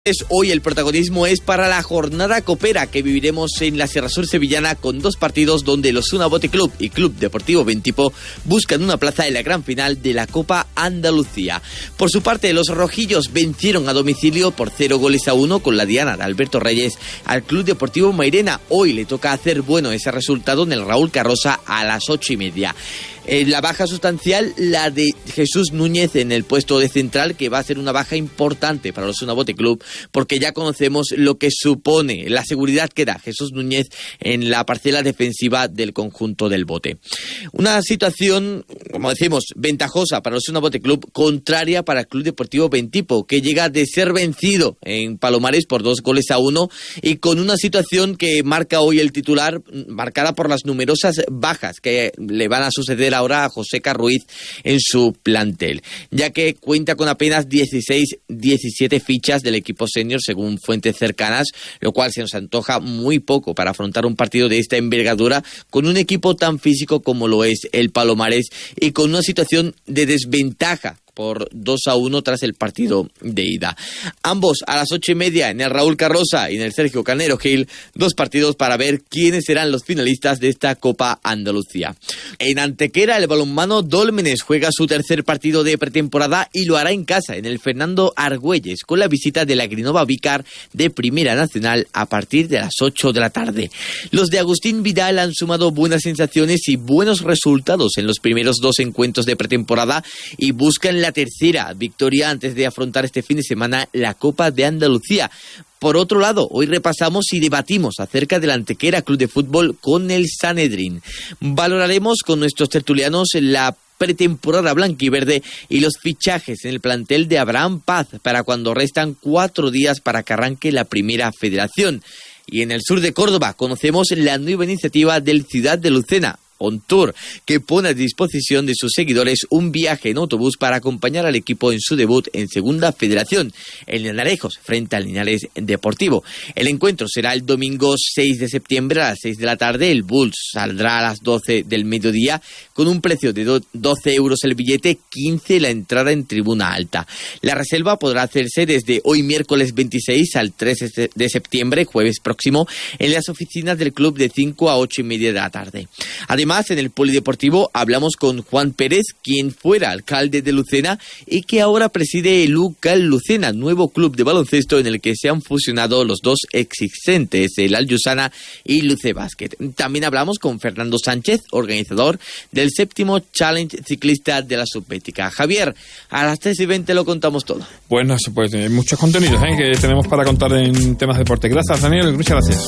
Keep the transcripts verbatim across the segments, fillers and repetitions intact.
Hoy el protagonismo es para la jornada copera que viviremos en la Sierra Sur sevillana con dos partidos donde el Osuna Bote Club y Club Deportivo Bentipo buscan una plaza en la gran final de la Copa Andalucía. Por su parte, los rojillos vencieron a domicilio por cero goles a uno con la diana de Alberto Reyes al Club Deportivo Mairena. Hoy le toca hacer bueno ese resultado en el Raúl Carrosa a las ocho y media. Eh, la baja sustancial, la de Jesús Núñez en el puesto de central, que va a ser una baja importante para el Osuna Bote Club, porque ya conocemos lo que supone la seguridad que da Jesús Núñez en la parcela defensiva del conjunto del Bote. Una situación, como decimos, ventajosa para el Osuna Bote Club, contraria para el Club Deportivo Bentipo, que llega de ser vencido en Palomares por dos goles a uno y con una situación que marca hoy el titular, marcada por las numerosas bajas que le van a suceder ahora a Joseca Ruiz en su plantel, ya que cuenta con apenas dieciséis diecisiete fichas del equipo senior según fuentes cercanas, lo cual se nos antoja muy poco para afrontar un partido de esta envergadura con un equipo tan físico como lo es el Palomares y con una situación de desventaja por dos a uno tras el partido de ida. Ambos a las ocho y media en el Raúl Carrosa y en el Sergio Canero Gil, dos partidos para ver quiénes serán los finalistas de esta Copa Andalucía. En Antequera, el balonmano Dólmenes juega su tercer partido de pretemporada y lo hará en casa, en el Fernando Argüelles, con la visita de la Grinova Vícar de Primera Nacional a partir de las ocho de la tarde. Los de Agustín Vidal han sumado buenas sensaciones y buenos resultados en los primeros dos encuentros de pretemporada y buscan la tercera victoria antes de afrontar este fin de semana la Copa de Andalucía. Por otro lado, hoy repasamos y debatimos acerca del Antequera Club de Fútbol con el Sanedrín. Valoraremos con nuestros tertulianos la pretemporada blanquiverde y los fichajes en el plantel de Abraham Paz para cuando restan cuatro días para que arranque la Primera Federación. Y en el sur de Córdoba conocemos la nueva iniciativa del Ciudad de Lucena, On Tour, que pone a disposición de sus seguidores un viaje en autobús para acompañar al equipo en su debut en Segunda Federación, en Linarejos, frente al Linares Deportivo. El encuentro será el domingo seis de septiembre a las seis de la tarde. El Bulls saldrá a las doce del mediodía con un precio de doce euros el billete, quince la entrada en tribuna alta. La reserva podrá hacerse desde hoy miércoles veintiséis al tres de septiembre, jueves próximo, en las oficinas del club de cinco a ocho y media de la tarde. Además, en el Polideportivo hablamos con Juan Pérez, quien fuera alcalde de Lucena y que ahora preside el U C A L Lucena, nuevo club de baloncesto en el que se han fusionado los dos existentes, el Alyusana y Luce Basket. También hablamos con Fernando Sánchez, organizador del séptimo Challenge Ciclista de la Subbética. Javier, a las tres y veinte lo contamos todo. Bueno, pues hay muchos contenidos ¿eh? que tenemos para contar en temas de deporte. Gracias, Daniel, muchas gracias.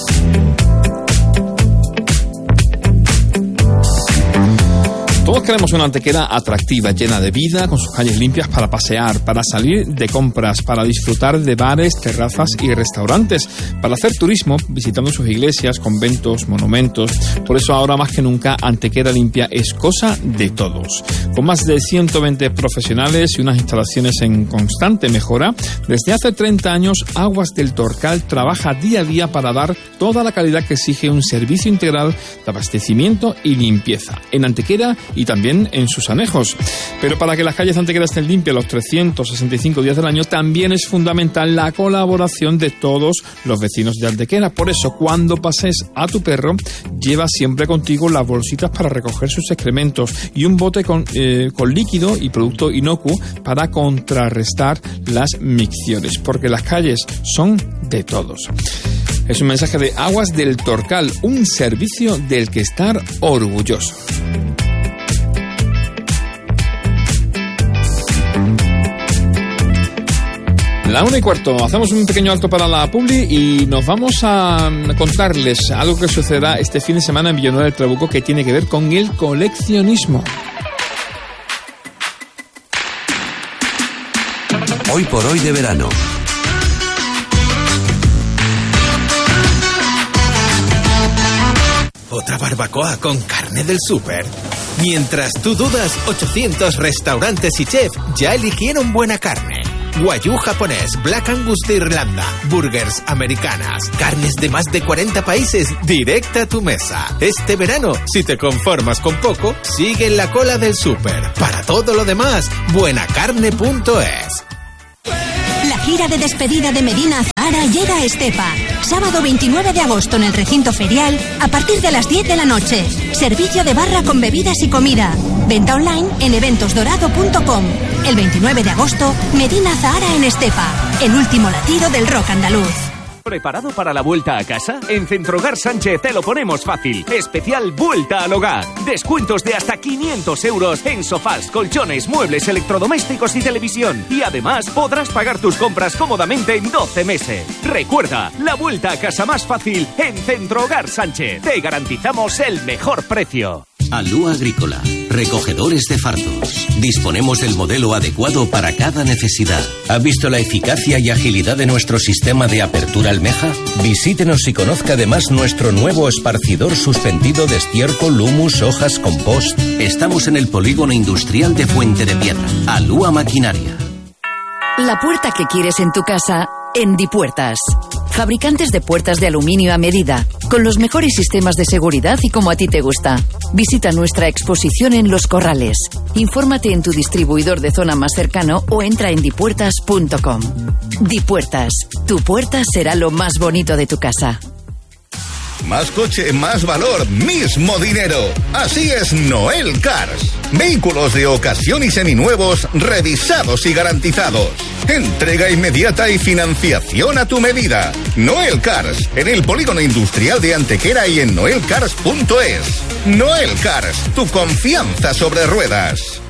Todos queremos una Antequera atractiva, llena de vida, con sus calles limpias para pasear, para salir de compras, para disfrutar de bares, terrazas y restaurantes, para hacer turismo visitando sus iglesias, conventos, monumentos. Por eso ahora más que nunca Antequera limpia es cosa de todos. Con más de ciento veinte profesionales y unas instalaciones en constante mejora, desde hace treinta años Aguas del Torcal trabaja día a día para dar toda la calidad que exige un servicio integral de abastecimiento y limpieza. En Antequera y también en sus anejos. Pero para que las calles de Antequera estén limpias los trescientos sesenta y cinco días del año, también es fundamental la colaboración de todos los vecinos de Antequera. Por eso, cuando pases a tu perro, lleva siempre contigo las bolsitas para recoger sus excrementos y un bote con, eh, con líquido y producto inocuo para contrarrestar las micciones, porque las calles son de todos. Es un mensaje de Aguas del Torcal, un servicio del que estar orgulloso. La una y cuarto, hacemos un pequeño alto para la publi y nos vamos a contarles algo que sucederá este fin de semana en Villanueva del Trabuco que tiene que ver con el coleccionismo. Hoy por hoy de verano. Otra barbacoa con carne del súper. Mientras tú dudas, ochocientos restaurantes y chefs ya eligieron buena carne. Wagyu japonés, Black Angus de Irlanda, burgers americanas, carnes de más de cuarenta países, directa a tu mesa. Este verano, si te conformas con poco, sigue en la cola del súper. Para todo lo demás, buenacarne punto es. La gira de despedida de Medina Zahara llega a Estepa. Sábado veintinueve de agosto en el recinto ferial a partir de las diez de la noche. Servicio de barra con bebidas y comida. Venta online en eventos dorado punto com. El veintinueve de agosto, Medina Zahara en Estepa. El último latido del rock andaluz. ¿Preparado para la vuelta a casa? En Centrogar Sánchez te lo ponemos fácil. Especial Vuelta al Hogar. Descuentos de hasta quinientos euros en sofás, colchones, muebles, electrodomésticos y televisión. Y además podrás pagar tus compras cómodamente en doce meses. Recuerda, la vuelta a casa más fácil en Centrogar Sánchez. Te garantizamos el mejor precio. Alúa Agrícola, recogedores de fardos. Disponemos del modelo adecuado para cada necesidad. ¿Ha visto la eficacia y agilidad de nuestro sistema de apertura almeja? Visítenos y conozca además nuestro nuevo esparcidor suspendido de estiércol, humus, hojas, compost. Estamos en el polígono industrial de Fuente de Piedra. Alúa Maquinaria. La puerta que quieres en tu casa, en Dipuertas. Fabricantes de puertas de aluminio a medida, con los mejores sistemas de seguridad y como a ti te gusta. Visita nuestra exposición en Los Corrales. Infórmate en tu distribuidor de zona más cercano o entra en dipuertas punto com. Dipuertas, tu puerta será lo más bonito de tu casa. Más coche, más valor, mismo dinero. Así es Noel Cars. Vehículos de ocasión y seminuevos, revisados y garantizados. Entrega inmediata y financiación a tu medida. Noel Cars, en el polígono industrial de Antequera y en noel cars punto es. Noel Cars, tu confianza sobre ruedas.